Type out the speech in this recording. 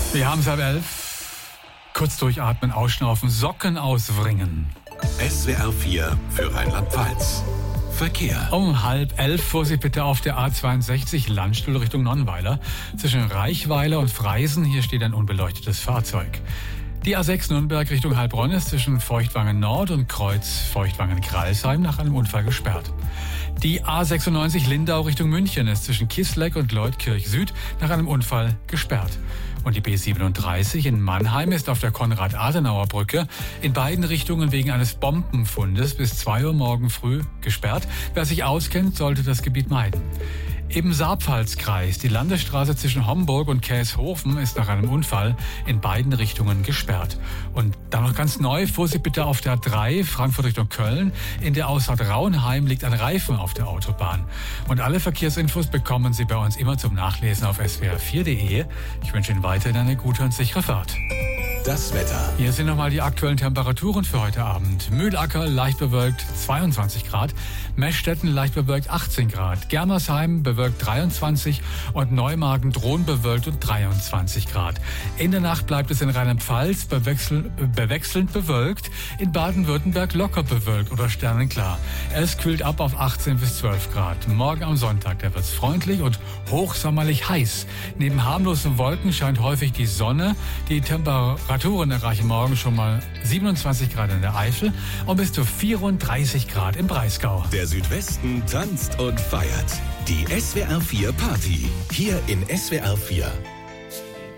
Wir haben es ab 11. Kurz durchatmen, ausschnaufen, Socken auswringen. SWR 4 für Rheinland-Pfalz. Verkehr. Um 10:30 Vorsicht bitte auf der A62 Landstuhl Richtung Nonnweiler. Zwischen Reichweiler und Freisen, hier steht ein unbeleuchtetes Fahrzeug. Die A6 Nürnberg Richtung Heilbronn ist zwischen Feuchtwangen Nord und Kreuz Feuchtwangen-Kralsheim nach einem Unfall gesperrt. Die A96 Lindau Richtung München ist zwischen Kisleck und Leutkirch Süd nach einem Unfall gesperrt. Und die B37 in Mannheim ist auf der Konrad-Adenauer-Brücke in beiden Richtungen wegen eines Bombenfundes bis 2 Uhr morgen früh gesperrt. Wer sich auskennt, sollte das Gebiet meiden. Im Saarpfalzkreis, die Landesstraße zwischen Homburg und Käshofen ist nach einem Unfall in beiden Richtungen gesperrt. Und dann noch ganz neu, Vorsicht bitte auf der A3 Frankfurt Richtung Köln. In der Ausfahrt Rauenheim liegt ein Reifen auf der Autobahn. Und alle Verkehrsinfos bekommen Sie bei uns immer zum Nachlesen auf swr4.de. Ich wünsche Ihnen weiterhin eine gute und sichere Fahrt. Das Wetter. Hier sind nochmal die aktuellen Temperaturen für heute Abend. Mühlacker leicht bewölkt 22 Grad, Meschstetten leicht bewölkt 18 Grad, Germersheim bewölkt 23 und Neumagen-Dhron bewölkt und 23 Grad. In der Nacht bleibt es in Rheinland-Pfalz bewechselnd bewölkt, in Baden-Württemberg locker bewölkt oder sternenklar. Es kühlt ab auf 18 bis 12 Grad. Morgen am Sonntag, da wird es freundlich und hochsommerlich heiß. Neben harmlosen Wolken scheint häufig die Sonne. Die Temperaturen erreichen morgen schon mal 27 Grad in der Eifel und bis zu 34 Grad im Breisgau. Der Südwesten tanzt und feiert. Die SWR 4 Party. Hier in SWR 4.